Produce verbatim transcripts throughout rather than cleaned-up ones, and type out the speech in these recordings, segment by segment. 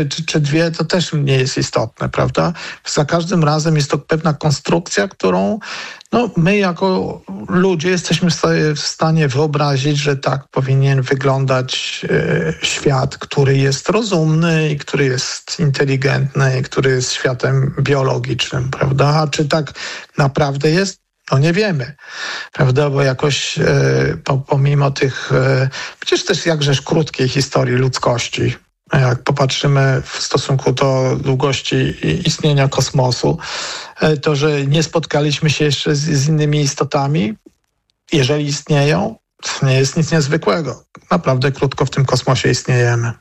czy, czy dwie, to też nie jest istotne, prawda? Za każdym razem jest to pewna konstrukcja, którą no, my jako ludzie jesteśmy w stanie wyobrazić, że tak powinien wyglądać e, świat, który jest rozumny i który jest inteligentny i który jest światem biologicznym, prawda? A czy tak naprawdę jest? No nie wiemy, prawda, bo jakoś e, po, pomimo tych, e, przecież też jakżeż krótkiej historii ludzkości, jak popatrzymy w stosunku do długości istnienia kosmosu, e, to, że nie spotkaliśmy się jeszcze z, z innymi istotami, jeżeli istnieją, to nie jest nic niezwykłego. Naprawdę krótko w tym kosmosie istniejemy.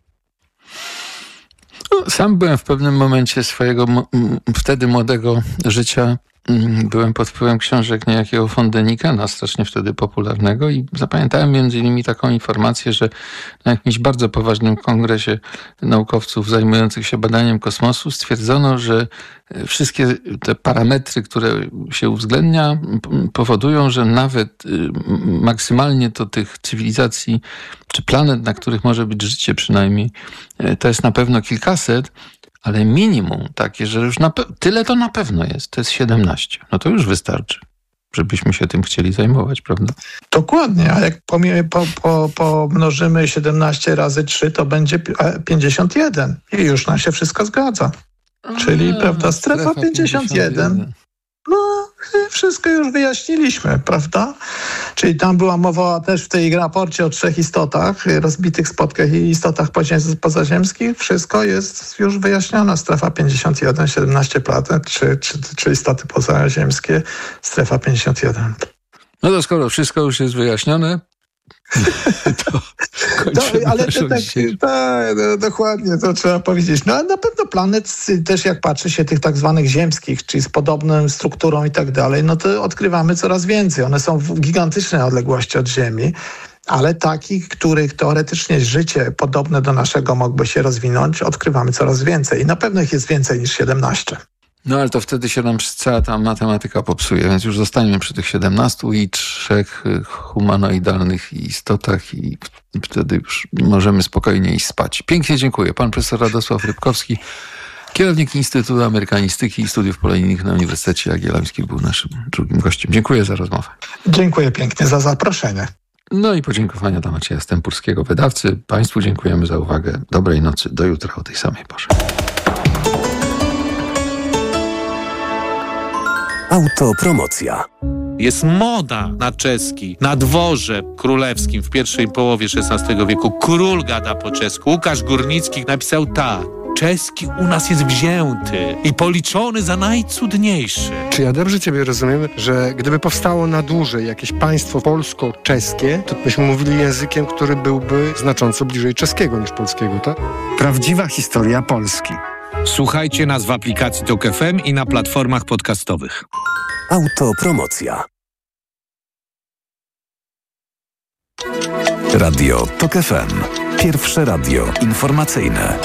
Sam byłem w pewnym momencie swojego m- wtedy młodego życia, byłem pod wpływem książek niejakiego von Denikena, strasznie wtedy popularnego, i zapamiętałem między innymi taką informację, że na jakimś bardzo poważnym kongresie naukowców zajmujących się badaniem kosmosu stwierdzono, że wszystkie te parametry, które się uwzględnia, powodują, że nawet maksymalnie to tych cywilizacji czy planet, na których może być życie przynajmniej, to jest na pewno kilkaset, ale minimum takie, że już na pe- tyle to na pewno jest, to jest siedemnaście. No to już wystarczy, żebyśmy się tym chcieli zajmować, prawda? Dokładnie, a jak pomie- po, po, pomnożymy siedemnaście razy trzy, to będzie pięćdziesiąt jeden i już nam się wszystko zgadza. Czyli, a, prawda, strefa, strefa pięćdziesiąt jeden. pięćdziesiąt jeden. No, wszystko już wyjaśniliśmy, prawda? Czyli tam była mowa też w tej raporcie o trzech istotach, rozbitych spotkach i istotach pozaziemskich. Wszystko jest już wyjaśnione. Strefa pięćdziesiąt jeden, siedemnaście planet, czy, czy, czy istoty pozaziemskie, strefa pięćdziesiąt jeden. No to skoro wszystko już jest wyjaśnione, to to, ale to tak, tak, no, dokładnie, to trzeba powiedzieć. No a na pewno planet też, jak patrzy się tych tak zwanych ziemskich, czyli z podobną strukturą i tak dalej, no to odkrywamy coraz więcej. One są w gigantycznej odległości od Ziemi, ale takich, których teoretycznie życie podobne do naszego mogłoby się rozwinąć, odkrywamy coraz więcej. I na pewno ich jest więcej niż siedemnaście. No ale to wtedy się nam cała ta matematyka popsuje, więc już zostańmy przy tych siedemnastu i trzech humanoidalnych istotach i wtedy już możemy spokojnie iść spać. Pięknie dziękuję. Pan profesor Radosław Rybkowski, kierownik Instytutu Amerykanistyki i Studiów Polonijnych na Uniwersytecie Jagiellońskim, był naszym drugim gościem. Dziękuję za rozmowę. Dziękuję pięknie za zaproszenie. No i podziękowania dla Macieja Stępurskiego, wydawcy. Państwu dziękujemy za uwagę. Dobrej nocy. Do jutra o tej samej porze. Autopromocja. Jest moda na czeski. Na dworze królewskim w pierwszej połowie szesnastego wieku król gada po czesku. Łukasz Górnicki napisał tak. Czeski u nas jest wzięty i policzony za najcudniejszy. Czy ja dobrze ciebie rozumiem, że gdyby powstało na dłużej jakieś państwo polsko-czeskie, to byśmy mówili językiem, który byłby znacząco bliżej czeskiego niż polskiego, tak? Prawdziwa historia Polski. Słuchajcie nas w aplikacji Tok F M i na platformach podcastowych. Autopromocja. Radio Tok F M. Pierwsze radio informacyjne.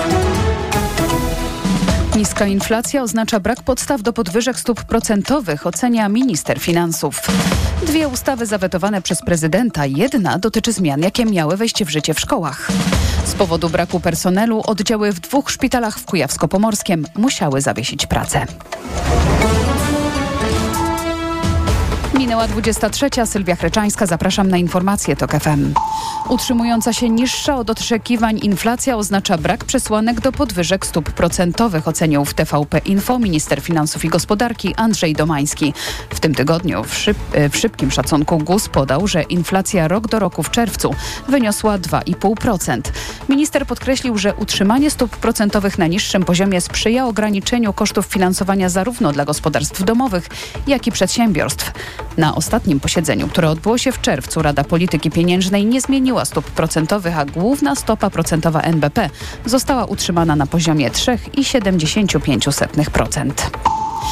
Niska inflacja oznacza brak podstaw do podwyżek stóp procentowych, ocenia minister finansów. Dwie ustawy zawetowane przez prezydenta. Jedna dotyczy zmian, jakie miały wejść w życie w szkołach. Z powodu braku personelu oddziały w dwóch szpitalach w Kujawsko-Pomorskiem musiały zawiesić pracę. Minęła dwudziesta trzecia. Sylwia Chreczańska. Zapraszam na informacje Tok F M. Utrzymująca się niższa od oczekiwań inflacja oznacza brak przesłanek do podwyżek stóp procentowych, ocenił w T V P Info minister finansów i gospodarki Andrzej Domański. W tym tygodniu w, szyb, w szybkim szacunku G U S podał, że inflacja rok do roku w czerwcu wyniosła dwa i pół procent. Minister podkreślił, że utrzymanie stóp procentowych na niższym poziomie sprzyja ograniczeniu kosztów finansowania zarówno dla gospodarstw domowych, jak i przedsiębiorstw. Na ostatnim posiedzeniu, które odbyło się w czerwcu, Rada Polityki Pieniężnej nie zmieniła stóp procentowych, a główna stopa procentowa N B P została utrzymana na poziomie trzy i siedemdziesiąt pięć procent.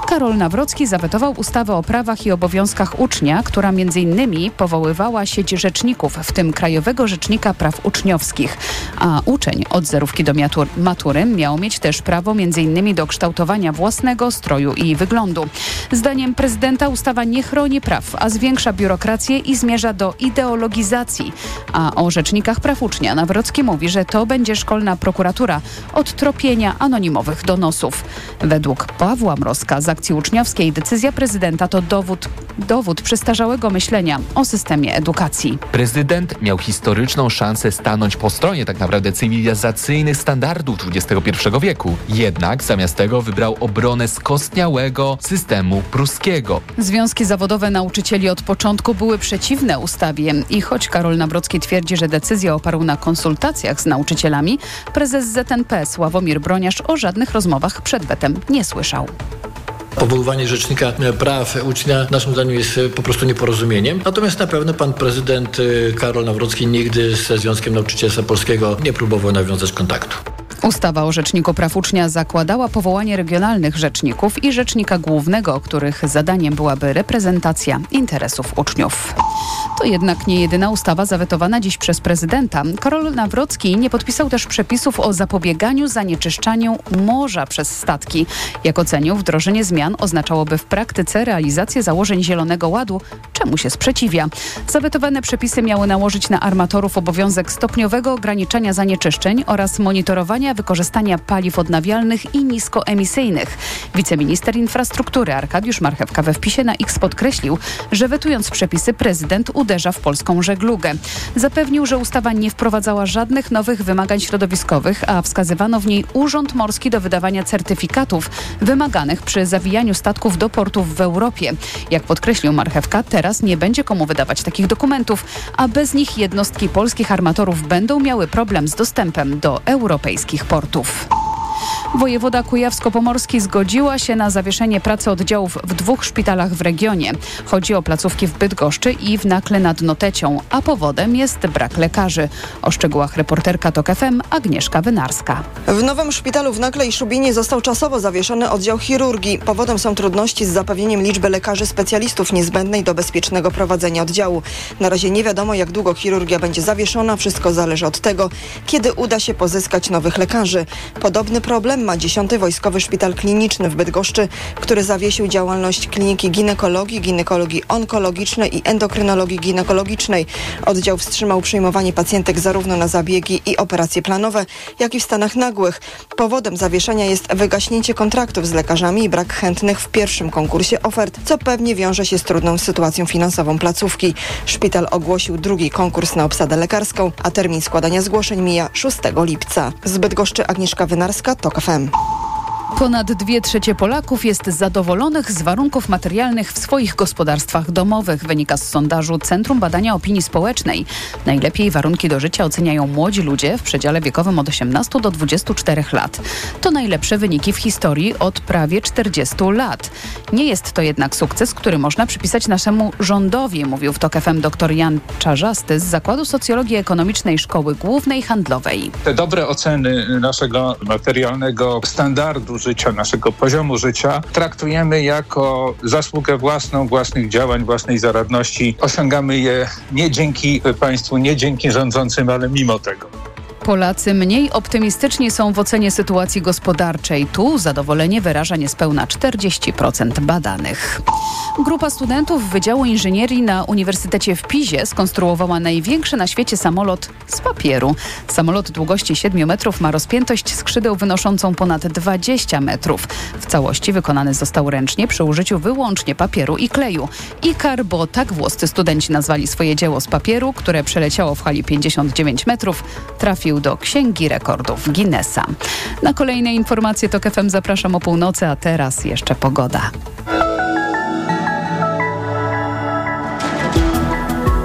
Karol Nawrocki zawetował ustawę o prawach i obowiązkach ucznia, która między innymi powoływała sieć rzeczników, w tym Krajowego Rzecznika Praw Uczniowskich. A uczeń od zerówki do matury miał mieć też prawo między innymi do kształtowania własnego stroju i wyglądu. Zdaniem prezydenta ustawa nie chroni praw, a zwiększa biurokrację i zmierza do ideologizacji. A o rzecznikach praw ucznia Nawrocki mówi, że to będzie szkolna prokuratura od tropienia anonimowych donosów. Według Pawła Mrozka z Akcji Uczniowskiej decyzja prezydenta to dowód, dowód przestarzałego myślenia o systemie edukacji. Prezydent miał historyczną szansę stanąć po stronie tak naprawdę cywilizacyjnych standardów dwudziestego pierwszego wieku. Jednak zamiast tego wybrał obronę skostniałego systemu pruskiego. Związki zawodowe nauczycieli od początku były przeciwne ustawie i choć Karol Nawrocki twierdzi, że decyzję oparł na konsultacjach z nauczycielami, prezes Z N P Sławomir Broniarz o żadnych rozmowach przed wetem nie słyszał. Powoływanie Rzecznika Praw Ucznia naszym zdaniem jest po prostu nieporozumieniem. Natomiast na pewno pan prezydent Karol Nawrocki nigdy ze Związkiem Nauczycielstwa Polskiego nie próbował nawiązać kontaktu. Ustawa o Rzeczniku Praw Ucznia zakładała powołanie regionalnych rzeczników i rzecznika głównego, których zadaniem byłaby reprezentacja interesów uczniów. To jednak nie jedyna ustawa zawetowana dziś przez prezydenta. Karol Nawrocki nie podpisał też przepisów o zapobieganiu zanieczyszczaniu morza przez statki. Jak ocenił, wdrożenie zmian oznaczałoby w praktyce realizację założeń Zielonego Ładu, czemu się sprzeciwia. Zawetowane przepisy miały nałożyć na armatorów obowiązek stopniowego ograniczania zanieczyszczeń oraz monitorowania wykorzystania paliw odnawialnych i niskoemisyjnych. Wiceminister infrastruktury Arkadiusz Marchewka we wpisie na X podkreślił, że wetując przepisy prezydent uderza w polską żeglugę. Zapewnił, że ustawa nie wprowadzała żadnych nowych wymagań środowiskowych, a wskazywano w niej Urząd Morski do wydawania certyfikatów wymaganych przy zawijaniu statków do portów w Europie. Jak podkreślił Marchewka, teraz nie będzie komu wydawać takich dokumentów, a bez nich jednostki polskich armatorów będą miały problem z dostępem do europejskich portów. Wojewoda kujawsko-pomorski zgodziła się na zawieszenie pracy oddziałów w dwóch szpitalach w regionie. Chodzi o placówki w Bydgoszczy i w Nakle nad Notecią, a powodem jest brak lekarzy. O szczegółach reporterka TOK F M Agnieszka Wynarska. W nowym szpitalu w Nakle i Szubinie został czasowo zawieszony oddział chirurgii. Powodem są trudności z zapewnieniem liczby lekarzy specjalistów niezbędnej do bezpiecznego prowadzenia oddziału. Na razie nie wiadomo, jak długo chirurgia będzie zawieszona. Wszystko zależy od tego, kiedy uda się pozyskać nowych lekarzy. Podobny problem ma dziesiąty Wojskowy Szpital Kliniczny w Bydgoszczy, który zawiesił działalność kliniki ginekologii, ginekologii onkologicznej i endokrynologii ginekologicznej. Oddział wstrzymał przyjmowanie pacjentek zarówno na zabiegi i operacje planowe, jak i w stanach nagłych. Powodem zawieszenia jest wygaśnięcie kontraktów z lekarzami i brak chętnych w pierwszym konkursie ofert, co pewnie wiąże się z trudną sytuacją finansową placówki. Szpital ogłosił drugi konkurs na obsadę lekarską, a termin składania zgłoszeń mija szóstego lipca. Z Bydgoszczy Agnieszka Wynarska, TOK F M. Ponad dwie trzecie Polaków jest zadowolonych z warunków materialnych w swoich gospodarstwach domowych, wynika z sondażu Centrum Badania Opinii Społecznej. Najlepiej warunki do życia oceniają młodzi ludzie w przedziale wiekowym od osiemnastu do dwudziestu czterech lat. To najlepsze wyniki w historii od prawie czterdziestu lat. Nie jest to jednak sukces, który można przypisać naszemu rządowi, mówił w TOK F M dr Jan Czarzasty z Zakładu Socjologii Ekonomicznej Szkoły Głównej Handlowej. Te dobre oceny naszego materialnego standardu życia, naszego poziomu życia traktujemy jako zasługę własną, własnych działań, własnej zaradności. Osiągamy je nie dzięki państwu, nie dzięki rządzącym, ale mimo tego. Polacy mniej optymistyczni są w ocenie sytuacji gospodarczej. Tu zadowolenie wyraża niespełna czterdzieści procent badanych. Grupa studentów Wydziału Inżynierii na Uniwersytecie w Pizie skonstruowała największy na świecie samolot z papieru. Samolot długości siedmiu metrów ma rozpiętość skrzydeł wynoszącą ponad dwadzieścia metrów. W całości wykonany został ręcznie przy użyciu wyłącznie papieru i kleju. Ikar, bo tak włoscy studenci nazwali swoje dzieło z papieru, które przeleciało w hali pięćdziesiąt dziewięć metrów, trafił do Księgi Rekordów Guinnessa. Na kolejne informacje TOK F M zapraszam o północy, a teraz jeszcze pogoda.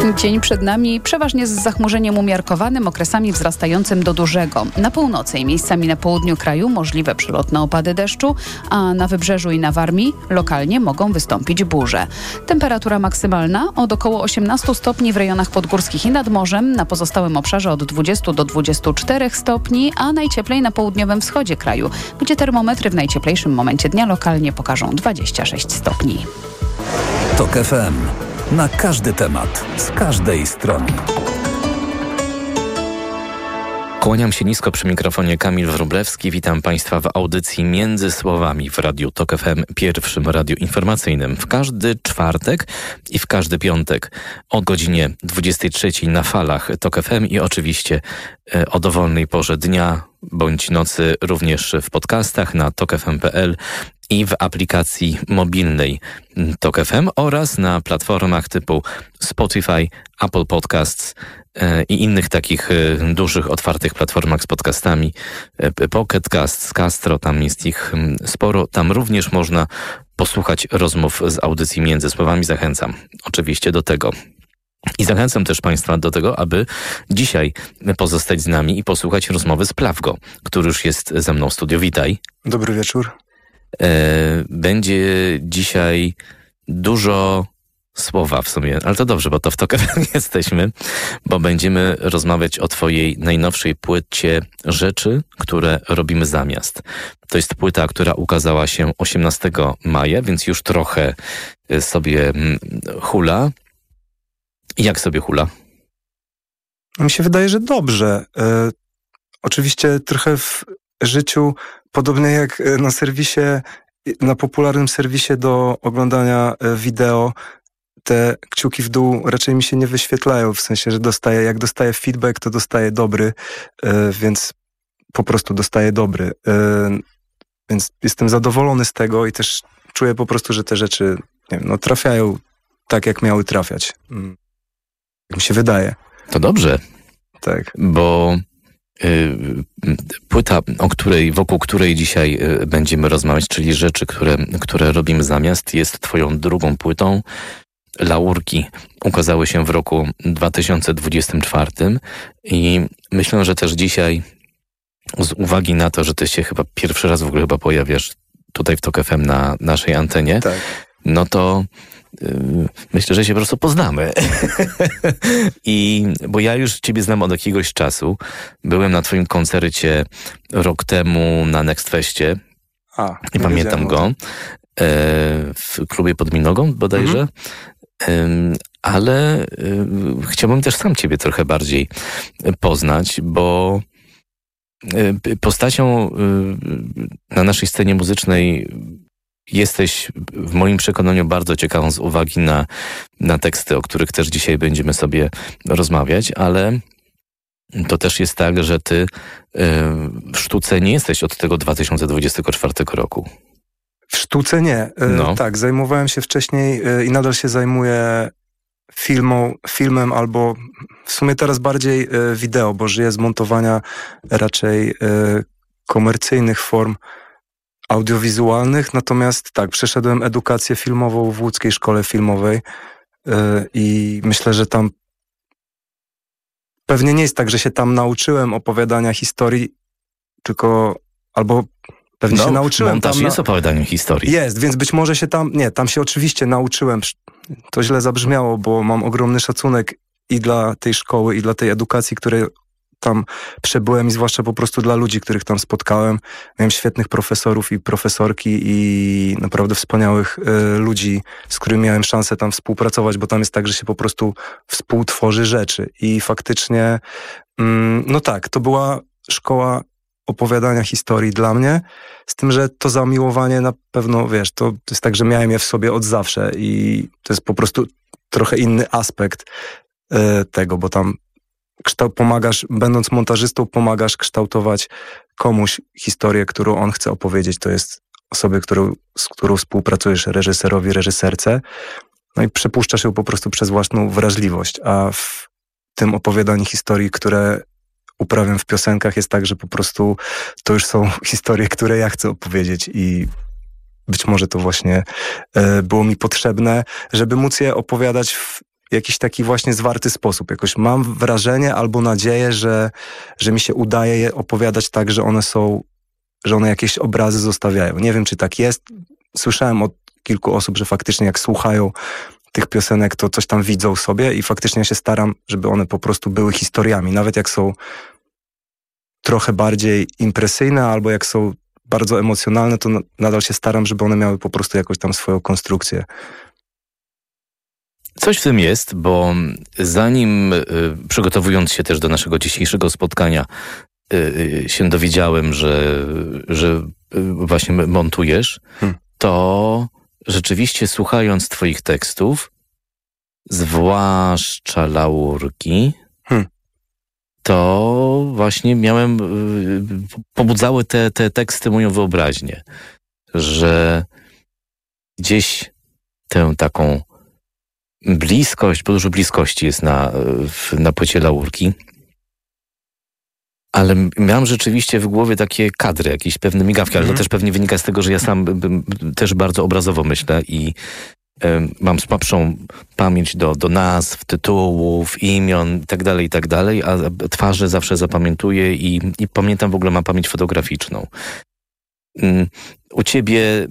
Dzień przed nami przeważnie z zachmurzeniem umiarkowanym, okresami wzrastającym do dużego. Na północy i miejscami na południu kraju możliwe przelotne opady deszczu, a na wybrzeżu i na Warmii lokalnie mogą wystąpić burze. Temperatura maksymalna od około osiemnaście stopni w rejonach podgórskich i nad morzem, na pozostałym obszarze od dwudziestu do dwudziestu czterech stopni, a najcieplej na południowym wschodzie kraju, gdzie termometry w najcieplejszym momencie dnia lokalnie pokażą dwadzieścia sześć stopni. TOK F M. Na każdy temat, z każdej strony. Kłaniam się nisko przy mikrofonie, Kamil Wróblewski. Witam Państwa w audycji Między Słowami w Radiu TOK F M, pierwszym radiu informacyjnym. W każdy czwartek i w każdy piątek o godzinie dwudziestej trzeciej na falach TOK F M i oczywiście e, o dowolnej porze dnia bądź nocy również w podcastach na tok f m kropka p l i w aplikacji mobilnej TOK F M oraz na platformach typu Spotify, Apple Podcasts e, i innych takich e, dużych, otwartych platformach z podcastami. E, Pocket Cast, Castro, tam jest ich m, sporo. Tam również można posłuchać rozmów z audycji Między Słowami. Zachęcam oczywiście do tego. I zachęcam też Państwa do tego, aby dzisiaj pozostać z nami i posłuchać rozmowy z Plawgo, który już jest ze mną w studiu. Witaj. Dobry wieczór. Będzie dzisiaj dużo słowa w sumie, ale to dobrze, bo to w TOK F M jesteśmy, bo będziemy rozmawiać o Twojej najnowszej płycie Rzeczy, które robimy zamiast. To jest płyta, która ukazała się osiemnastego maja, więc już trochę sobie hula. Jak sobie hula? Mi się wydaje, że dobrze. E, oczywiście trochę w życiu, podobnie jak na serwisie, na popularnym serwisie do oglądania wideo, te kciuki w dół raczej mi się nie wyświetlają, w sensie, że dostaję, jak dostaję feedback, to dostaję dobry, e, więc po prostu dostaję dobry. E, więc jestem zadowolony z tego i też czuję po prostu, że te rzeczy, nie wiem, no, trafiają tak, jak miały trafiać. Mi się wydaje. To dobrze. Tak. Bo y, płyta, o której, wokół której dzisiaj y, będziemy rozmawiać, czyli Rzeczy, które, które robimy zamiast, jest Twoją drugą płytą. Laurki ukazały się w roku dwa tysiące dwudziestym czwartym i myślę, że też dzisiaj z uwagi na to, że Ty się chyba pierwszy raz w ogóle chyba pojawiasz tutaj w TOK F M na naszej antenie, tak. No to myślę, że się po prostu poznamy. I bo ja już Ciebie znam od jakiegoś czasu. Byłem na Twoim koncercie rok temu na Next Festie. A, nie pamiętam go. E, w klubie pod Minogą bodajże. Mhm. E, ale e, chciałbym też sam Ciebie trochę bardziej poznać, bo e, postacią e, na naszej scenie muzycznej jesteś w moim przekonaniu bardzo ciekawą z uwagi na, na teksty, o których też dzisiaj będziemy sobie rozmawiać, ale to też jest tak, że ty y, w sztuce nie jesteś od tego dwa tysiące dwudziestego czwartego roku. W sztuce nie. Y, no. Tak, zajmowałem się wcześniej y, i nadal się zajmuję filmą, filmem albo w sumie teraz bardziej y, wideo, bo żyję z montowania raczej y, komercyjnych form audiowizualnych, natomiast tak, przeszedłem edukację filmową w Łódzkiej Szkole Filmowej yy, i myślę, że tam pewnie nie jest tak, że się tam nauczyłem opowiadania historii, tylko albo pewnie no, się nauczyłem. Montaż tam jest na... opowiadaniem historii. Jest, więc być może się tam, nie, tam się oczywiście nauczyłem, to źle zabrzmiało, bo mam ogromny szacunek i dla tej szkoły, i dla tej edukacji, której tam przebyłem i zwłaszcza po prostu dla ludzi, których tam spotkałem. Miałem świetnych profesorów i profesorki i naprawdę wspaniałych y, ludzi, z którymi miałem szansę tam współpracować, bo tam jest tak, że się po prostu współtworzy rzeczy. I faktycznie, mm, no tak, to była szkoła opowiadania historii dla mnie, z tym, że to zamiłowanie na pewno, wiesz, to, to jest tak, że miałem je w sobie od zawsze i to jest po prostu trochę inny aspekt y, tego, bo tam Kształt, pomagasz, będąc montażystą, pomagasz kształtować komuś historię, którą on chce opowiedzieć. To jest osobie, którą, z którą współpracujesz, reżyserowi, reżyserce. No i przepuszczasz ją po prostu przez własną wrażliwość. A w tym opowiadaniu historii, które uprawiam w piosenkach, jest tak, że po prostu to już są historie, które ja chcę opowiedzieć i być może to właśnie e, było mi potrzebne, żeby móc je opowiadać w jakiś taki właśnie zwarty sposób. Jakoś mam wrażenie albo nadzieję, że, że mi się udaje je opowiadać tak, że one są, że one jakieś obrazy zostawiają. Nie wiem, czy tak jest. Słyszałem od kilku osób, że faktycznie jak słuchają tych piosenek, to coś tam widzą sobie i faktycznie ja się staram, żeby one po prostu były historiami. Nawet jak są trochę bardziej impresyjne albo jak są bardzo emocjonalne, to nadal się staram, żeby one miały po prostu jakąś tam swoją konstrukcję. Coś w tym jest, bo zanim y, przygotowując się też do naszego dzisiejszego spotkania y, y, się dowiedziałem, że, że y, właśnie montujesz, hmm. to rzeczywiście słuchając twoich tekstów, zwłaszcza Laurki, hmm. to właśnie miałem, y, pobudzały te, te teksty moją wyobraźnię, że gdzieś tę taką bliskość, bo dużo bliskości jest na, na płycie Laurki, ale miałem rzeczywiście w głowie takie kadry, jakieś pewne migawki, ale mm. to też pewnie wynika z tego, że ja sam b, b, też bardzo obrazowo myślę i y, mam słabszą pamięć do, do nazw, tytułów, imion i tak dalej, i tak dalej, a twarze zawsze zapamiętuję i, i pamiętam, w ogóle mam pamięć fotograficzną. Y, u ciebie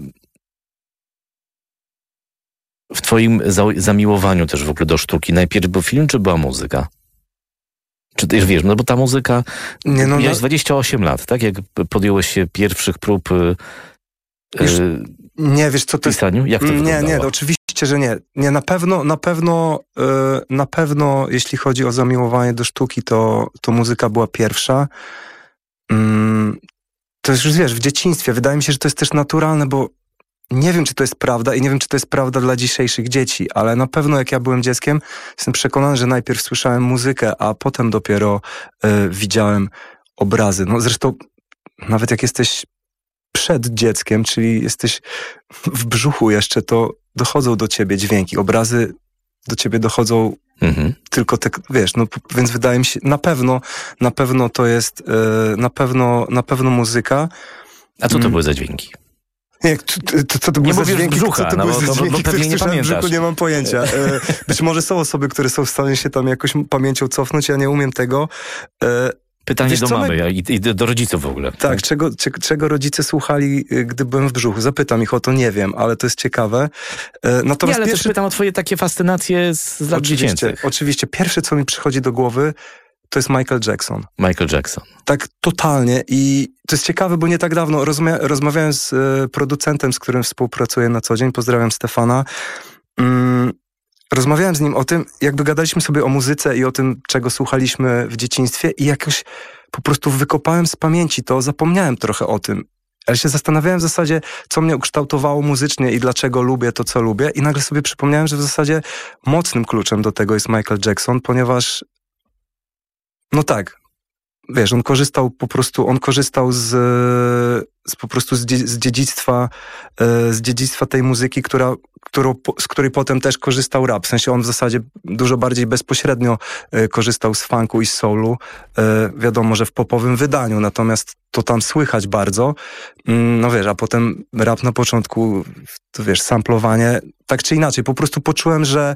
w twoim za- zamiłowaniu też w ogóle do sztuki najpierw był film, czy była muzyka? Czy też wiesz, no bo ta muzyka... Nie, no, miałeś no... dwadzieścia osiem lat, tak? Jak podjąłeś się pierwszych prób wiesz, yy, nie, wiesz co to pisaniu? Jak to nie, wyglądało? Nie, no, oczywiście, że nie. Nie, na pewno, na pewno, yy, na pewno, jeśli chodzi o zamiłowanie do sztuki, to, to muzyka była pierwsza. Yy, to już wiesz, w dzieciństwie. Wydaje mi się, że to jest też naturalne, bo nie wiem, czy to jest prawda i nie wiem, czy to jest prawda dla dzisiejszych dzieci, ale na pewno jak ja byłem dzieckiem, jestem przekonany, że najpierw słyszałem muzykę, a potem dopiero y, widziałem obrazy. No zresztą nawet jak jesteś przed dzieckiem, czyli jesteś w brzuchu jeszcze, to dochodzą do ciebie dźwięki, obrazy do ciebie dochodzą mhm. tylko te, wiesz, no więc wydaje mi się, na pewno, na pewno to jest, y, na pewno, na pewno muzyka. A co to były za dźwięki? Nie, to, to, to, to nie były za dźwięki, brzucha, co to no, były bo, za dźwięki, bo pewnie nie pamiętasz. W brzuchu, nie mam pojęcia. E, być może są osoby, które są w stanie się tam jakoś pamięcią cofnąć, ja nie umiem tego. E, Pytanie wiesz, do co, mamy my... i, i do rodziców w ogóle. Tak, tak. Czego, czy, czego rodzice słuchali, gdy byłem w brzuchu? Zapytam ich o to, nie wiem, ale to jest ciekawe. E, natomiast nie, ale pierwszy... też pytam o twoje takie fascynacje z lat oczywiście, dziecięcych. Oczywiście. Pierwsze, co mi przychodzi do głowy, to jest Michael Jackson. Michael Jackson. Tak totalnie i to jest ciekawe, bo nie tak dawno rozmia- rozmawiałem z y, producentem, z którym współpracuję na co dzień, pozdrawiam Stefana. Mm, rozmawiałem z nim o tym, jakby gadaliśmy sobie o muzyce i o tym, czego słuchaliśmy w dzieciństwie i jakoś po prostu wykopałem z pamięci to, zapomniałem trochę o tym. Ale się zastanawiałem w zasadzie, co mnie ukształtowało muzycznie i dlaczego lubię to, co lubię i nagle sobie przypomniałem, że w zasadzie mocnym kluczem do tego jest Michael Jackson, ponieważ no tak, wiesz, on korzystał po prostu, on korzystał z, z po prostu z, dzie, z dziedzictwa, z dziedzictwa tej muzyki, która, którą, z której potem też korzystał rap. W sensie on w zasadzie dużo bardziej bezpośrednio korzystał z funku i z soulu. Wiadomo, że w popowym wydaniu, natomiast to tam słychać bardzo. No wiesz, a potem rap na początku, to wiesz, samplowanie, tak czy inaczej. Po prostu poczułem, że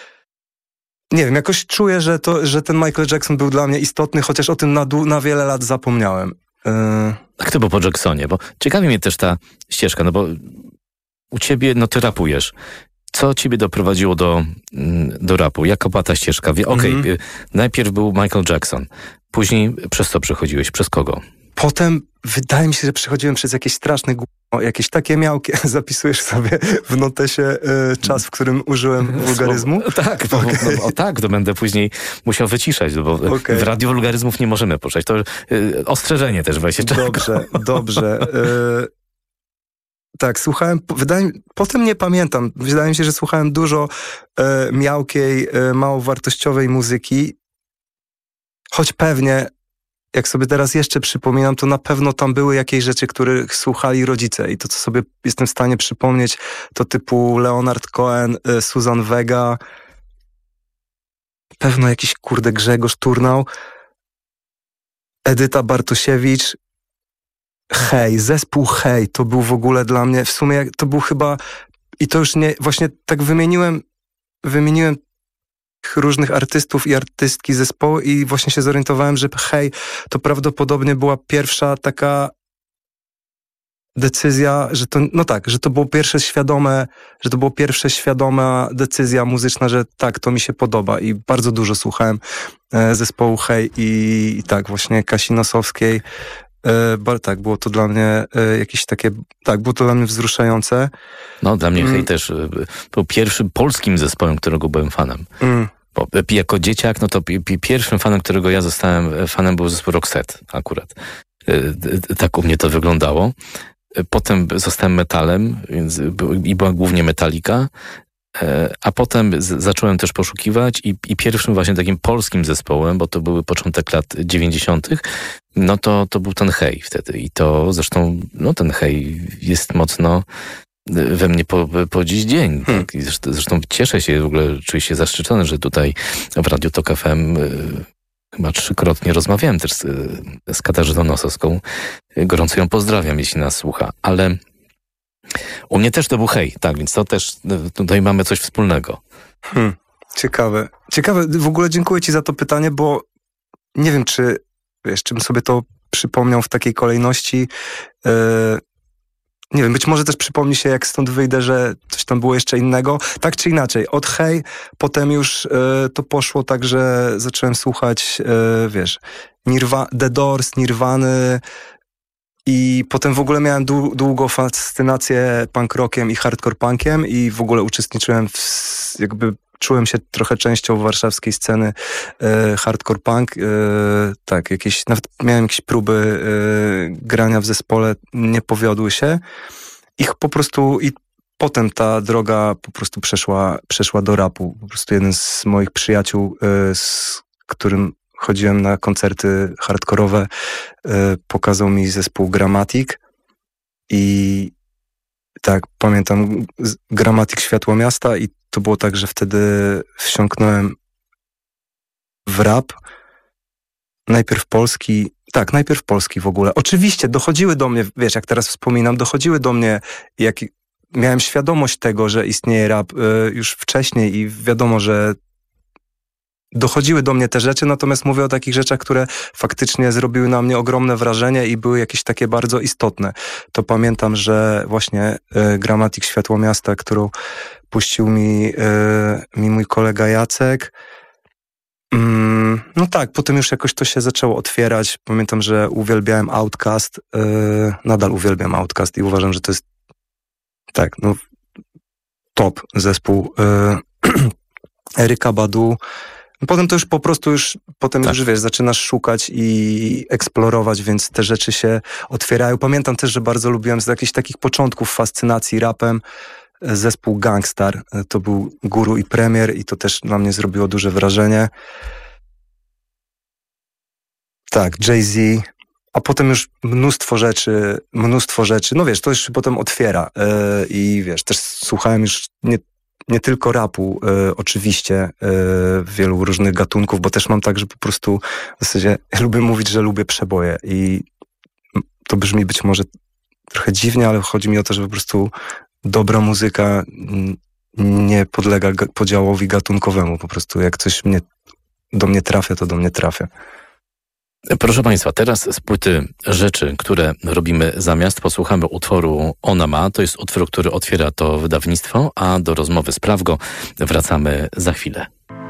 nie wiem, jakoś czuję, że, to, że ten Michael Jackson był dla mnie istotny, chociaż o tym na, na wiele lat zapomniałem. Yy... Jak to było po Jacksonie? Bo ciekawi mnie też ta ścieżka, no bo u ciebie, no ty rapujesz. Co ciebie doprowadziło do, do rapu? Jaka była ta ścieżka? Okej, okay, mm-hmm. najpierw był Michael Jackson. Później przez co przechodziłeś? Przez kogo? Potem wydaje mi się, że przechodziłem przez jakieś straszne gówno, jakieś takie miałkie. Zapisujesz sobie w notesie y, czas, w którym użyłem wulgaryzmu? Słowo, tak, bo, okay. no, o tak, to będę później musiał wyciszać, bo okay. w radiu wulgaryzmów nie możemy puszczać. To y, ostrzeżenie też weź. Dobrze, dobrze. Y, tak, słuchałem, wydaje, potem nie pamiętam, wydaje mi się, że słuchałem dużo y, miałkiej, y, mało wartościowej muzyki, choć pewnie jak sobie teraz jeszcze przypominam, to na pewno tam były jakieś rzeczy, których słuchali rodzice i to, co sobie jestem w stanie przypomnieć, to typu Leonard Cohen, Susan Vega, pewno jakiś, kurde, Grzegorz Turnał, Edyta Bartosiewicz, Hej, zespół Hej, to był w ogóle dla mnie, w sumie to był chyba, i to już nie, właśnie tak wymieniłem, wymieniłem różnych artystów i artystki zespołu i właśnie się zorientowałem, że hej, to prawdopodobnie była pierwsza taka decyzja, że to, no tak, że to było pierwsze świadome, że to była pierwsza świadoma decyzja muzyczna, że tak, to mi się podoba i bardzo dużo słuchałem e, zespołu Hej i, i tak, właśnie Kasi Nosowskiej. E, bar, tak, było to dla mnie e, jakieś takie, tak, było to dla mnie wzruszające. No, dla mnie mm. Hej też e, był pierwszym polskim zespołem, którego byłem fanem. Mm. Bo jako dzieciak, no to pi- pi- pierwszym fanem, którego ja zostałem fanem, był zespół Roxette akurat. E, tak u mnie to wyglądało. Potem zostałem metalem, więc i była głównie Metallica, a potem z, zacząłem też poszukiwać i, i pierwszym właśnie takim polskim zespołem, bo to były początek lat dziewięćdziesiątych, no to, to był ten Hej wtedy i to zresztą, no ten Hej jest mocno we mnie po, po dziś dzień. Hmm. Tak? I zresztą, zresztą cieszę się, w ogóle czuję się zaszczycony, że tutaj w Radiu Tok F M chyba trzykrotnie rozmawiałem też z, z Katarzyną Nosowską. Gorąco ją pozdrawiam, jeśli nas słucha. Ale u mnie też to był Hej, tak, więc to też tutaj mamy coś wspólnego. Hmm, ciekawe. Ciekawe, w ogóle dziękuję ci za to pytanie, bo nie wiem, czy wiesz, czym sobie to przypomniał w takiej kolejności. Yy, nie wiem, być może też przypomni się, jak stąd wyjdę, że coś tam było jeszcze innego. Tak czy inaczej, od Hej, potem już yy, to poszło tak, że zacząłem słuchać, yy, wiesz, Nirva- The Doors, Nirwany, i potem w ogóle miałem dłu- długo fascynację punk rockiem i hardcore punkiem i w ogóle uczestniczyłem w, jakby czułem się trochę częścią warszawskiej sceny e, hardcore punk. E, tak, jakieś, nawet miałem jakieś próby e, grania w zespole, nie powiodły się. Ich po prostu i potem ta droga po prostu przeszła, przeszła do rapu. Po prostu jeden z moich przyjaciół, e, z którym chodziłem na koncerty hardkorowe, e, pokazał mi zespół Gramatik i tak, pamiętam Gramatik Światło Miasta i to było tak, że wtedy wsiąknąłem w rap. Najpierw polski, tak, najpierw polski w ogóle. Oczywiście dochodziły do mnie, wiesz, jak teraz wspominam, dochodziły do mnie, jak miałem świadomość tego, że istnieje rap y, już wcześniej i wiadomo, że dochodziły do mnie te rzeczy, natomiast mówię o takich rzeczach, które faktycznie zrobiły na mnie ogromne wrażenie i były jakieś takie bardzo istotne. To pamiętam, że właśnie y, Gramatik Światło Miasta, którą puścił mi, y, mi mój kolega Jacek. Mm, no tak, potem już jakoś to się zaczęło otwierać. Pamiętam, że uwielbiałem Outkast. Y, nadal uwielbiam Outkast i uważam, że to jest tak, no top zespół. Y, Eryka Badu. Potem to już po prostu już, potem tak. już wiesz, zaczynasz szukać i eksplorować, więc te rzeczy się otwierają. Pamiętam też, że bardzo lubiłem z jakichś takich początków fascynacji rapem zespół Gangstar. To był Guru i Premier i to też na mnie zrobiło duże wrażenie. Tak, Jay-Z, a potem już mnóstwo rzeczy, mnóstwo rzeczy, no wiesz, to już się potem otwiera yy, i wiesz, też słuchałem już nie Nie tylko rapu, y, oczywiście, y, wielu różnych gatunków, bo też mam tak, że po prostu w zasadzie ja lubię mówić, że lubię przeboje i to brzmi być może trochę dziwnie, ale chodzi mi o to, że po prostu dobra muzyka nie podlega ga- podziałowi gatunkowemu. Po prostu jak coś mnie, do mnie trafia, to do mnie trafia. Proszę Państwa, teraz z płyty Rzeczy, które robimy zamiast, posłuchamy utworu Ona ma. To jest utwór, który otwiera to wydawnictwo, a do rozmowy z Prawgo wracamy za chwilę.